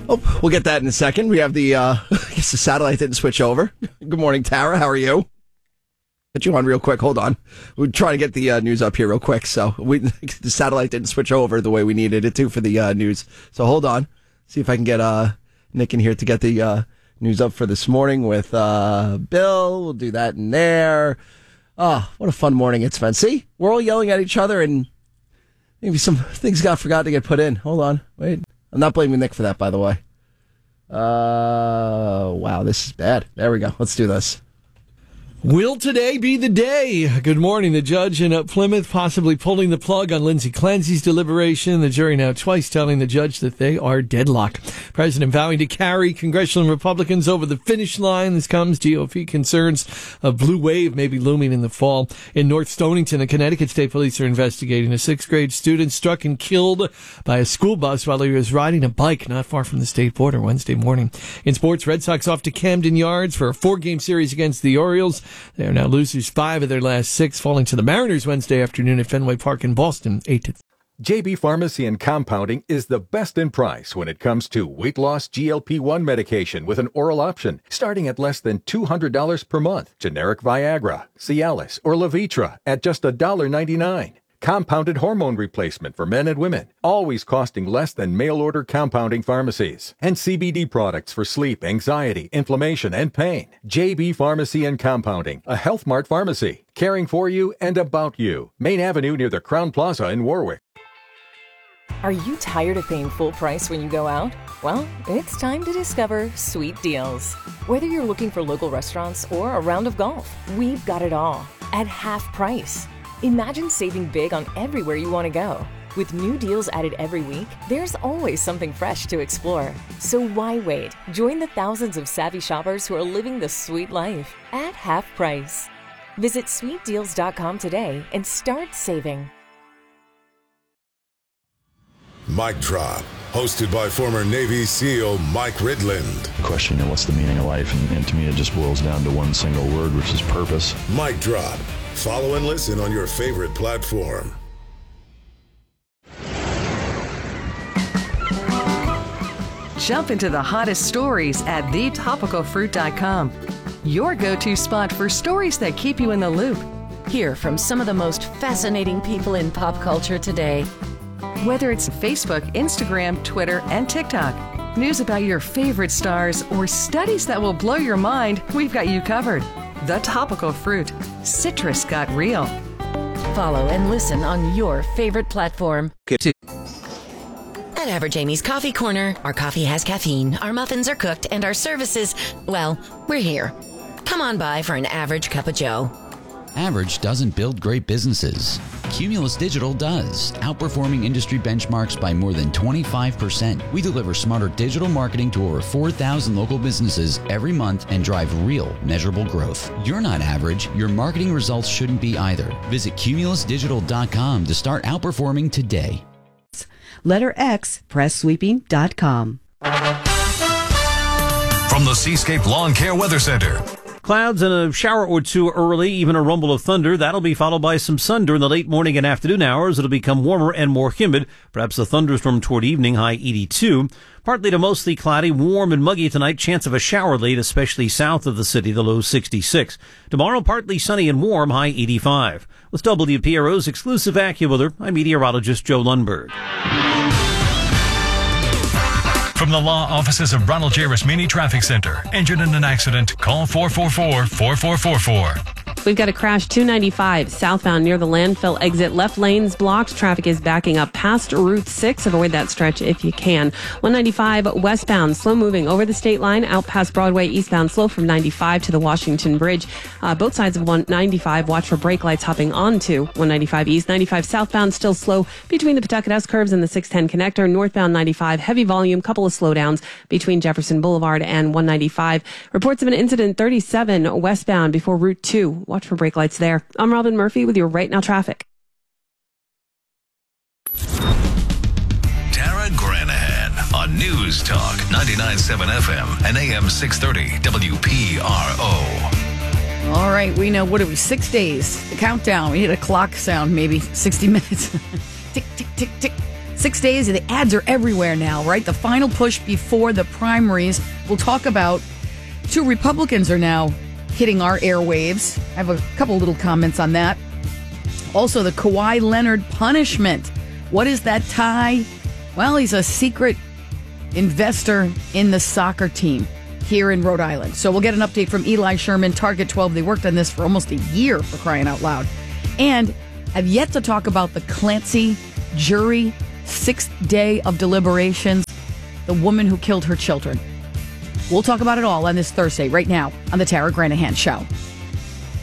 Oh, we'll get that in a second. We have the, I guess the satellite didn't switch over. Good morning, Tara. How are you? Get you on real quick. Hold on. We're trying to get the news up here real quick. So the satellite didn't switch over the way we needed it to for the news. So hold on. See if I can get Nick in here to get the news up for this morning with Bill. We'll do that in there. Oh, what a fun morning it's been. See, we're all yelling at each other and maybe some things forgot to get put in. Hold on. Wait. I'm not blaming Nick for that, by the way. Wow, this is bad. There we go. Let's do this. Will today be the day? Good morning. The judge in Plymouth possibly pulling the plug on Lindsay Clancy's deliberation. The jury now twice telling the judge that they are deadlocked. President vowing to carry congressional Republicans over the finish line. This comes GOP concerns a blue wave may be looming in the fall. In North Stonington, the Connecticut State Police are investigating a 6th grade student struck and killed by a school bus while he was riding a bike not far from the state border Wednesday morning. In sports, Red Sox off to Camden Yards for a 4-game series against the Orioles. They are now losers 5 of their last 6, falling to the Mariners Wednesday afternoon at Fenway Park in Boston, 8-3. JB Pharmacy and Compounding is the best in price when it comes to weight loss GLP-1 medication with an oral option, starting at less than $200 per month. Generic Viagra, Cialis, or Levitra at just $1.99. Compounded hormone replacement for men and women, always costing less than mail-order compounding pharmacies. And CBD products for sleep, anxiety, inflammation, and pain. JB Pharmacy and Compounding, a Health Mart pharmacy, caring for you and about you. Main Avenue near the Crowne Plaza in Warwick. Are you tired of paying full price when you go out? Well, it's time to discover Sweet Deals. Whether you're looking for local restaurants or a round of golf, we've got it all at half price. Imagine saving big on everywhere you want to go. With new deals added every week, there's always something fresh to explore. So why wait? Join the thousands of savvy shoppers who are living the sweet life at half price. Visit sweetdeals.com today and start saving. Mic Drop, hosted by former Navy SEAL Mike Ridland. The question, what's the meaning of life? And to me, it just boils down to one single word, which is purpose. Mic Drop. Follow and listen on your favorite platform. Jump into the hottest stories at thetopicalfruit.com. Your go-to spot for stories that keep you in the loop. Hear from some of the most fascinating people in pop culture today. Whether it's Facebook, Instagram, Twitter, and TikTok, news about your favorite stars, or studies that will blow your mind, we've got you covered. The Topical Fruit. Citrus got real. Follow and listen on your favorite platform. At Average Amy's Coffee Corner, our coffee has caffeine, our muffins are cooked, and our services, well, we're here. Come on by for an average cup of joe. Average doesn't build great businesses. Cumulus Digital does, outperforming industry benchmarks by more than 25%. We deliver smarter digital marketing to over 4,000 local businesses every month and drive real, measurable growth. You're not average. Your marketing results shouldn't be either. Visit cumulusdigital.com to start outperforming today. Letter X, PressSweeping.com. From the Seascape Lawn Care Weather Center. Clouds and a shower or two early, even a rumble of thunder. That'll be followed by some sun during the late morning and afternoon hours. It'll become warmer and more humid. Perhaps a thunderstorm toward evening, high 82. Partly to mostly cloudy, warm and muggy tonight. Chance of a shower late, especially south of the city, the low 66. Tomorrow, partly sunny and warm, high 85. With WPRO's exclusive AccuWeather, I'm meteorologist Joe Lundberg. From the law offices of Ronald J. Rasmini Traffic Center. Injured in an accident? Call 444-4444. We've got a crash 295 southbound near the landfill exit. Left lanes blocked. Traffic is backing up past Route 6. Avoid that stretch if you can. 195 westbound, slow moving over the state line, out past Broadway, eastbound slow from 95 to the Washington Bridge. Both sides of 195. Watch for brake lights hopping onto 195 east. 95 southbound, still slow between the Pawtucket S curves and the 610 connector. Northbound 95, heavy volume, couple of slowdowns between Jefferson Boulevard and 195. Reports of an incident 37 westbound before Route 2. Watch for brake lights there. I'm Robin Murphy with your Right Now traffic. Tara Granahan on News Talk 99.7 FM and AM 630 WPRO. All right, we know, what are we, 6 days? The countdown. We need a clock sound, maybe 60 minutes. Tick, tick, tick, tick. 6 days, the ads are everywhere now, right? The final push before the primaries. We'll talk about 2 Republicans are now hitting our airwaves. I have a couple little comments on that. Also, the Kawhi Leonard punishment. What is that tie? Well, he's a secret investor in the soccer team here in Rhode Island. So we'll get an update from Eli Sherman, Target 12. They worked on this for almost a year, for crying out loud. And I've yet to talk about the Clancy jury, 6th day of deliberations, the woman who killed her children. We'll talk about it all on this Thursday, right now, on the Tara Granahan Show.